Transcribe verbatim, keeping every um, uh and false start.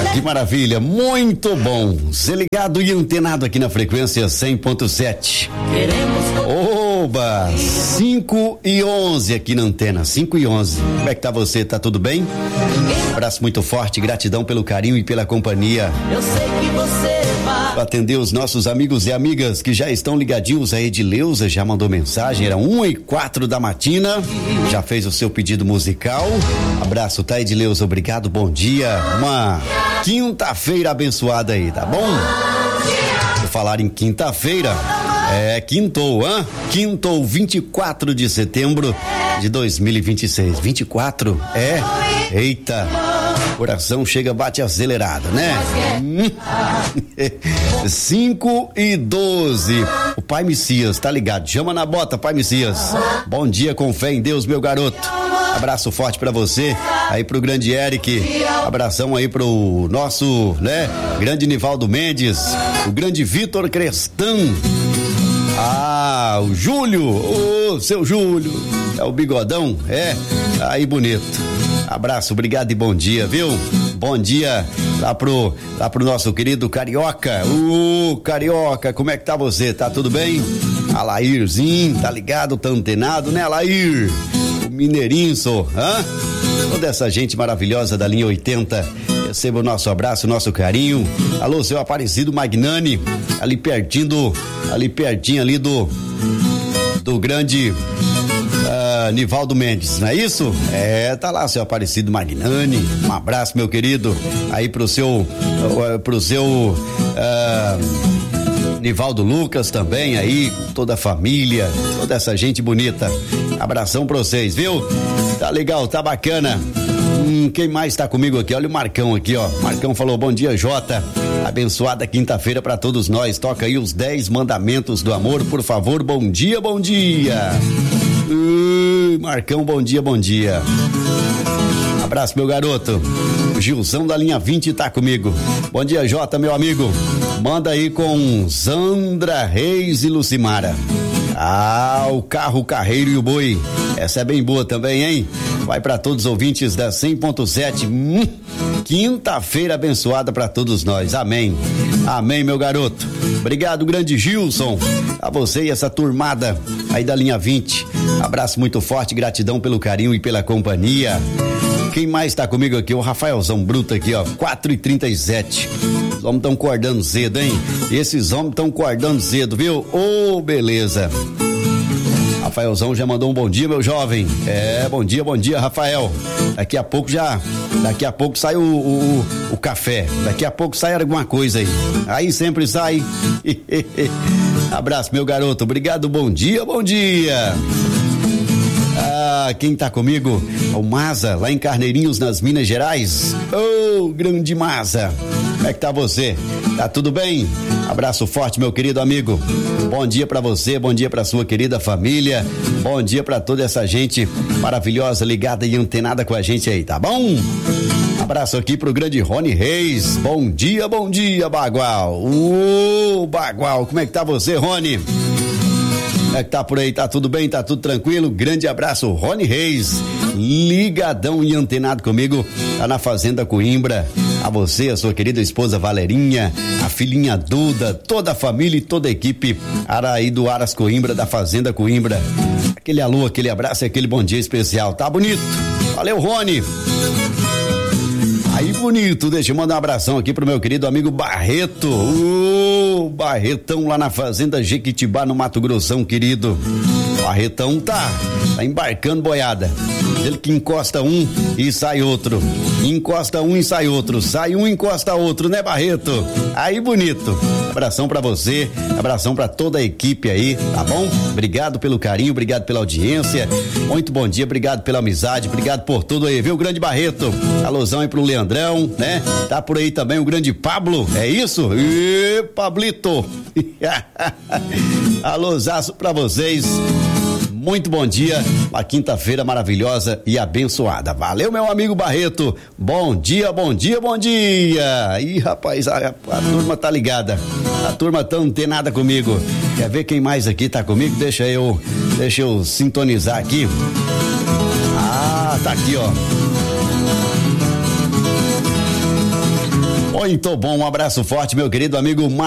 Que maravilha, muito bom. Zé ligado e antenado aqui na frequência cem ponto sete. Oba, cinco e onze aqui na antena, cinco e onze. Como é que tá você? Tá tudo bem? Um abraço muito forte, gratidão pelo carinho e pela companhia. Eu sei que você vai atender os nossos amigos e amigas que já estão ligadinhos. A Edileuza já mandou mensagem, era um e quatro da matina, já fez o seu pedido musical. Abraço, tá, Edileuza? Obrigado, bom dia. Uma quinta-feira abençoada aí, tá bom? Vou falar em quinta-feira. É, quintou, hã? Quintou, vinte e quatro de setembro de dois mil e vinte e seis. vinte e quatro? É? Eita, coração chega, bate acelerado, né? cinco e doze. O Pai Messias, tá ligado? Chama na bota, Pai Messias. Bom dia, com fé em Deus, meu garoto. Abraço forte pra você, aí pro grande Eric, abração aí pro nosso, né, grande Nivaldo Mendes, o grande Vitor Crestan. Ah, o Júlio, ô, oh, seu Júlio, é o bigodão, é, aí bonito. Abraço, obrigado e bom dia, viu? Bom dia lá pro, lá pro nosso querido Carioca, ô, uh, Carioca, como é que tá você? Tá tudo bem? Alairzinho, tá ligado, tá antenado, né, Alair? O Mineirinho, sou, hã? Toda essa gente maravilhosa da linha oitenta, receba o nosso abraço, o nosso carinho. Alô, seu Aparecido Magnani, ali pertinho do, ali pertinho ali do, do grande uh, Nivaldo Mendes, não é isso? É, tá lá, seu Aparecido Magnani, um abraço, meu querido, aí pro seu, uh, pro seu, uh, Nivaldo Lucas também aí, toda a família, toda essa gente bonita. Abração pra vocês, viu? Tá legal, tá bacana. Hum, quem mais tá comigo aqui? Olha o Marcão aqui, ó. Marcão falou, bom dia, Jota. Abençoada quinta-feira pra todos nós. Toca aí os dez mandamentos do amor, por favor. Bom dia, bom dia. Ui, Marcão, bom dia, bom dia. Abraço, meu garoto. O Gilzão da linha vinte tá comigo. Bom dia, Jota, meu amigo. Manda aí com Sandra Reis e Lucimara. Ah, o carro, o carreiro e o boi. Essa é bem boa também, hein? Vai para todos os ouvintes da cem ponto sete. Hum, quinta-feira abençoada para todos nós. Amém. Amém, meu garoto. Obrigado, grande Gilson. A você e essa turmada aí da linha vinte. Abraço muito forte, gratidão pelo carinho e pela companhia. Quem mais tá comigo aqui? O Rafaelzão Bruto aqui, ó, quatro e trinta e sete. Os homens estão acordando cedo, hein? Esses homens estão acordando cedo, viu? Ô, oh, beleza. Rafaelzão já mandou um bom dia, meu jovem. É, bom dia, bom dia, Rafael. Daqui a pouco já, daqui a pouco sai o, o, o café. Daqui a pouco sai alguma coisa aí. Aí sempre sai. Abraço, meu garoto. Obrigado, bom dia, bom dia. Ah, quem tá comigo? O Maza, lá em Carneirinhos, nas Minas Gerais. Ô, oh, grande Maza. Como é que tá você? Tá tudo bem? Abraço forte, meu querido amigo. Bom dia pra você, bom dia pra sua querida família. Bom dia pra toda essa gente maravilhosa, ligada e antenada com a gente aí, tá bom? Abraço aqui pro grande Rony Reis. Bom dia, bom dia, Bagual. Ô, Bagual, como é que tá você, Rony? Como é que tá por aí? Tá tudo bem? Tá tudo tranquilo? Grande abraço, Rony Reis, ligadão e antenado comigo, tá na Fazenda Coimbra. A você, a sua querida esposa Valerinha, a filhinha Duda, toda a família e toda a equipe aí do Aras Coimbra, da Fazenda Coimbra. Aquele alô, aquele abraço e aquele bom dia especial, tá bonito? Valeu, Rony! Aí, bonito, deixa eu mandar um abração aqui pro meu querido amigo Barreto, o Barretão lá na Fazenda Jequitibá, no Mato Grossão, querido. Barretão tá, tá embarcando boiada. Ele que encosta um e sai outro, encosta um e sai outro, sai um e encosta outro, né, Barreto? Aí, bonito. Abração pra você, abração pra toda a equipe aí, tá bom? Obrigado pelo carinho, obrigado pela audiência, muito bom dia, obrigado pela amizade, obrigado por tudo aí, viu, grande Barreto? Alôzão aí pro Leandrão, né? Tá por aí também o grande Pablo, é isso? Ê, Pablito! Alôzaço pra vocês. Muito bom dia, uma quinta-feira maravilhosa e abençoada. Valeu, meu amigo Barreto. Bom dia, bom dia, bom dia. Ih, rapaz, a, a turma tá ligada. A turma tá antenada comigo. Quer ver quem mais aqui tá comigo? Deixa eu, deixa eu sintonizar aqui. Ah, tá aqui, ó. Muito bom, um abraço forte, meu querido amigo